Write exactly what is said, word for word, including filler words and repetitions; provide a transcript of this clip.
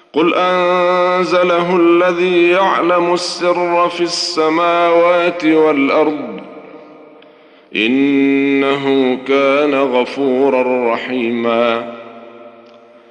قل أنزله الذي يعلم السر في السماوات والأرض إنه كان غفورا رحيما